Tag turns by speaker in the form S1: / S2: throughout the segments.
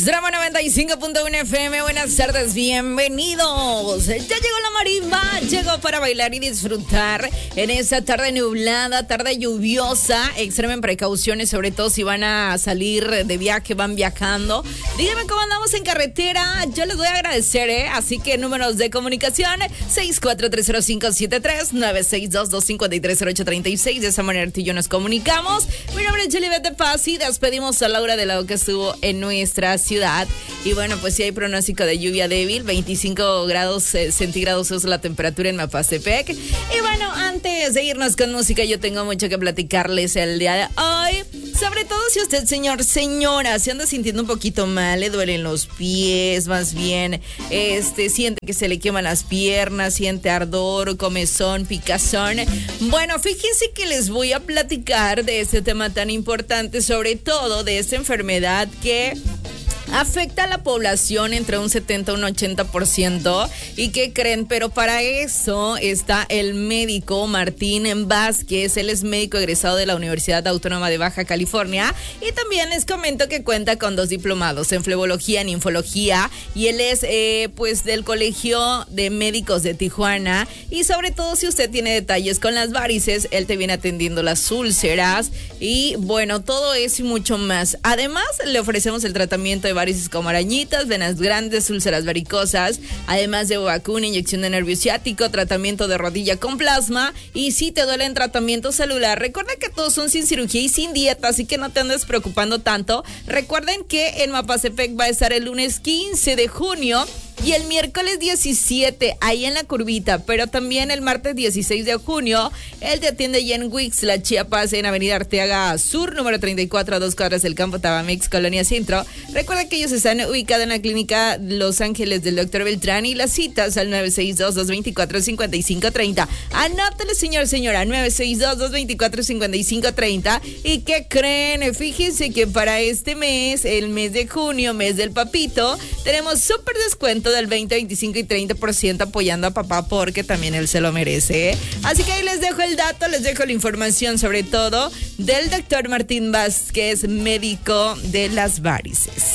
S1: Drama 95.1 FM, buenas tardes, bienvenidos. Ya llegó la marimba, llegó para bailar y disfrutar en esta tarde nublada, tarde lluviosa. Extremen precauciones, sobre todo si van a salir de viaje, van viajando. Díganme cómo andamos en carretera, yo les voy a agradecer, así que números de comunicación 6430573 962-253-0836. De esa manera tú y yo nos comunicamos. Mi nombre es Jelibet de Paz y despedimos a Laura de Lado, que estuvo en nuestra ciudad. Y bueno, pues sí hay pronóstico de lluvia débil, 25 grados centígrados es la temperatura en Mapastepec. Y bueno, antes de irnos con música, yo tengo mucho que platicarles el día de hoy. Sobre todo si usted, señora, se anda sintiendo un poquito mal, le duelen los pies, más bien, siente que se le queman las piernas, siente ardor, comezón, picazón. Bueno, fíjense que les voy a platicar de este tema tan importante, sobre todo de esta enfermedad que afecta a la población entre un 70 y un 80%. ¿Y qué creen? Pero para eso está el médico Martín Vázquez. Él es médico egresado de la Universidad Autónoma de Baja California. Y también les comento que cuenta con 2 diplomados en flebología y ninfología. Y él es pues del Colegio de Médicos de Tijuana. Y sobre todo si usted tiene detalles con las varices, él te viene atendiendo las úlceras. Y bueno, todo eso y mucho más. Además, le ofrecemos el tratamiento de varices como arañitas, venas grandes, úlceras varicosas, además de vacuna, inyección de nervio ciático, tratamiento de rodilla con plasma, y si te duele en tratamiento celular, recuerda que todos son sin cirugía y sin dieta, así que no te andes preocupando tanto. Recuerden que en Mapastepec va a estar el lunes 15 de junio y el miércoles 17, ahí en la curvita, pero también el martes 16 de junio, él te atiende ya en Huixtla, Chiapas, en Avenida Arteaga Sur, número 34, a 2 cuadras del Campo Tabamix, Colonia Centro. Recuerda que ellos están ubicados en la clínica Los Ángeles del Dr. Beltrán, y las citas al 962-224-5530. Anótale, señora, 962-224-5530. ¿Y qué creen? Fíjense que para este mes, el mes de junio, mes del papito, tenemos súper descuento del 20, 25 y 30% apoyando a papá, porque también él se lo merece. Así que ahí les dejo el dato, les dejo la información, sobre todo del doctor Martín Vázquez, médico de las varices.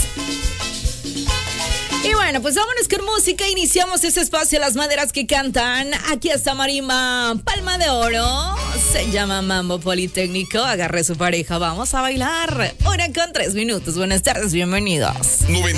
S1: Y bueno, pues vámonos con música. Iniciamos ese espacio, las maderas que cantan. Aquí está Marimba, Palma de Oro. Se llama Mambo Politécnico. Agarre su pareja, vamos a bailar. 1:03. Buenas tardes, bienvenidos.